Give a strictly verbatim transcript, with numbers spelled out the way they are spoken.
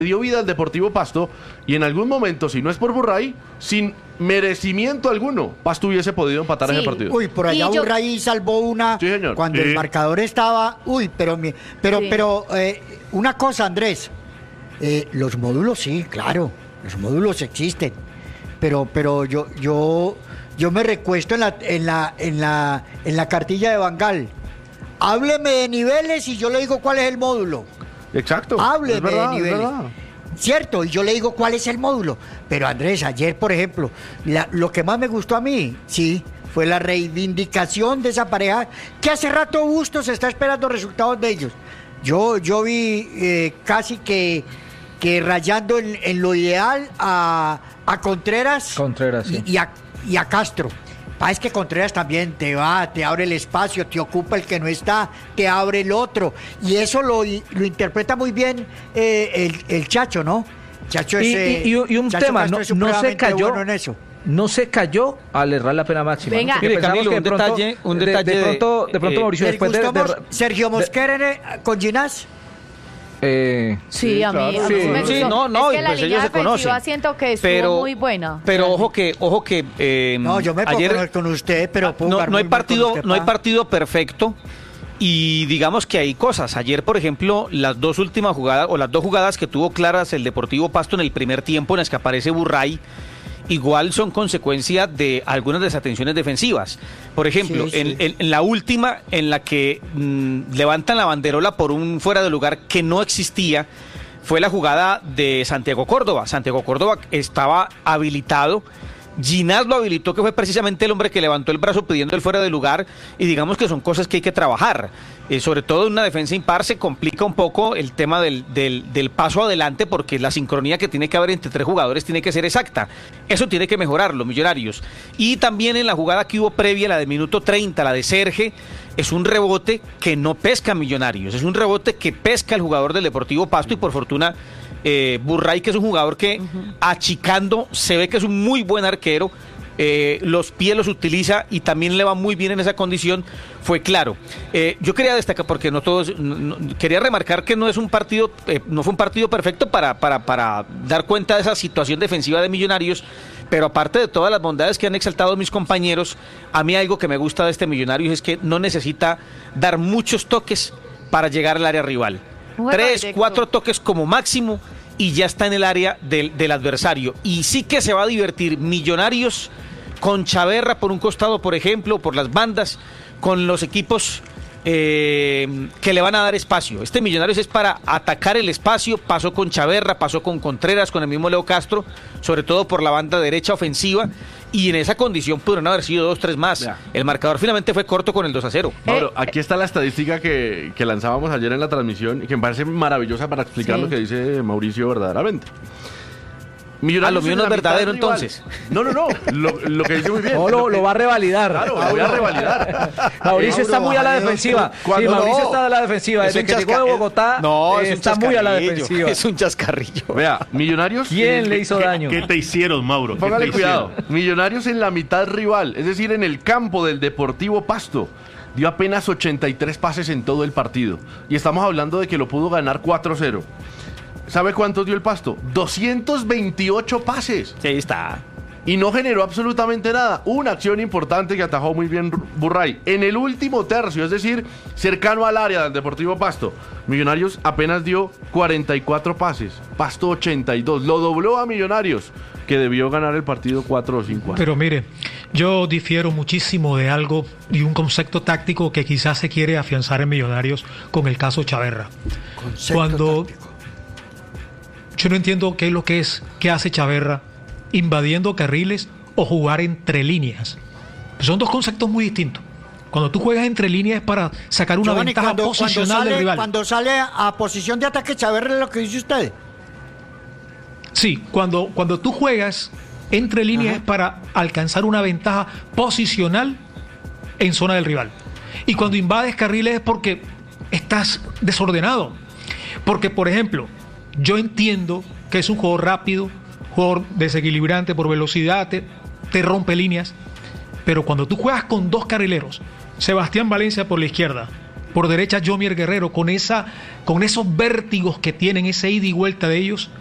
dio vida al Deportivo Pasto y en algún momento, si no es por Burray, sin merecimiento alguno, Pasto hubiese podido empatar Sí. ese partido. Uy, por allá yo... Burray salvó una Sí, señor. cuando Sí. el marcador estaba... Uy, pero mi- pero, Sí. pero eh, una cosa, Andrés. Eh, los módulos sí, claro. Los módulos existen. Pero, pero yo, yo, yo me recuesto en la, en la, en la, en la cartilla de Bangal. Hábleme de niveles y yo le digo cuál es el módulo. Exacto. Hábleme es verdad, de es niveles. verdad. Cierto, y yo le digo cuál es el módulo. Pero Andrés, ayer, por ejemplo, la- lo que más me gustó a mí, sí, fue la reivindicación de esa pareja, que hace rato Bustos está esperando resultados de ellos. Yo, yo vi eh, casi que, que rayando en, en lo ideal a, a Contreras, Contreras, sí. y, y a, y a Castro. Es que Contreras también te va, te abre el espacio, te ocupa el que no está, te abre el otro. Y eso lo, lo interpreta muy bien eh, el, el Chacho, ¿no? Chacho es, Y, eh, y- y un Chacho tema, Castro no, es no se supremamente cayó, bueno en eso. no se cayó al errar la pena máxima. Venga. ¿no? Porque Mire, pensamos Camilo, que un de pronto- detalle- un de- detalle de, de- pronto, de pronto eh, Mauricio, ¿Les después de, gustó de- Mos- Sergio de- Mosquera eh, con Ginás? eh, Sí, a mí, claro. a mí Sí. me Sí, gustó. no, no, es que y la pues línea ellos se defensiva conocen. siento que estuvo Pero, muy buena. pero ojo que, ojo que eh, No, yo me puedo ayer poner con usted, pero puedo no, jugar no hay muy mal con partido, usted, no hay pa. partido perfecto. Y digamos que hay cosas. Ayer, por ejemplo, las dos últimas jugadas, o las dos jugadas que tuvo claras el Deportivo Pasto en el primer tiempo, en las que aparece Burray, igual son consecuencia de algunas desatenciones defensivas. Por ejemplo, Sí, sí. En, en- en la última, en la que mm, levantan la banderola por un fuera de lugar que no existía, fue la jugada de Santiago Córdoba. Santiago Córdoba estaba habilitado. Ginás lo habilitó, que fue precisamente el hombre que levantó el brazo pidiendo el fuera de lugar, y digamos que son cosas que hay que trabajar. Eh, sobre todo en una defensa impar se complica un poco el tema del, del, del paso adelante, porque la sincronía que tiene que haber entre tres jugadores tiene que ser exacta. Eso tiene que mejorar los Millonarios. Y también en la jugada que hubo previa, la de minuto treinta, la de Serge, es un rebote que no pesca Millonarios, es un rebote que pesca el jugador del Deportivo Pasto, y por fortuna eh, Burray, que es un jugador que uh-huh. achicando se ve que es un muy buen arquero, eh, los pies los utiliza y también le va muy bien en esa condición, fue claro. Eh, yo quería destacar, porque no todos, no, no, quería remarcar que no es un partido, eh, no fue un partido perfecto para, para, para dar cuenta de esa situación defensiva de Millonarios, pero aparte de todas las bondades que han exaltado mis compañeros, a mí algo que me gusta de este Millonarios es que no necesita dar muchos toques para llegar al área rival. Tres, directo. cuatro toques como máximo y ya está en el área del, del adversario. Y sí que se va a divertir Millonarios con Chaverra por un costado, por ejemplo, por las bandas, con los equipos eh, que le van a dar espacio. Este Millonarios es para atacar el espacio. Pasó con Chaverra, pasó con Contreras, con el mismo Leo Castro, sobre todo por la banda derecha ofensiva. Y en esa condición pudieron haber sido dos, tres más. Ya. El marcador finalmente fue corto con el dos a cero. Mauro, aquí está la estadística que, que lanzábamos ayer en la transmisión y que me parece maravillosa para explicar sí. lo que dice Mauricio verdaderamente. Millonarios ah, lo mío no es verdadero entonces. No, no, no, lo, lo que dice muy bien. No, lo, lo va a revalidar. Claro, lo voy a revalidar. Mauricio está muy a la defensiva. Sí, Mauricio no, está a la defensiva. Desde que llegó de Bogotá, no, eh, está muy a la defensiva. Es un chascarrillo. Vea, Millonarios... ¿Quién le hizo ¿qué, daño? ¿Qué te hicieron, Mauro? Póngale cuidado. Millonarios en la mitad rival, es decir, en el campo del Deportivo Pasto, dio apenas ochenta y tres pases en todo el partido. Y estamos hablando de que lo pudo ganar cuatro cero. ¿Sabe cuántos dio el Pasto? doscientos veintiocho pases. Sí, ahí está. Y no generó absolutamente nada. Una acción importante que atajó muy bien Burray. En el último tercio, es decir, cercano al área del Deportivo Pasto, Millonarios apenas dio cuarenta y cuatro pases. Pasto ochenta y dos. Lo dobló a Millonarios, que debió ganar el partido cuatro o cinco. Pero mire, yo difiero muchísimo de algo y un concepto táctico que quizás se quiere afianzar en Millonarios con el caso Chaverra. Concepto Cuando... táctico. Yo no entiendo qué es lo que es, qué hace Chaverra invadiendo carriles o jugar entre líneas. Son dos conceptos muy distintos. Cuando tú juegas entre líneas es para sacar una Giovanni, ventaja cuando, posicional cuando sale, del rival. Cuando sale a posición de ataque, Chaverra es lo que dice usted. Sí, cuando, cuando tú juegas entre líneas Ajá. es para alcanzar una ventaja posicional en zona del rival. Y cuando invades carriles es porque estás desordenado. Porque, por ejemplo, yo entiendo que es un juego rápido, jugador desequilibrante por velocidad, te, te rompe líneas, pero cuando tú juegas con dos carrileros, Sebastián Valencia por la izquierda por derecha Yomier Guerrero, con, esa, con esos vértigos que tienen, ese ida y vuelta de ellos,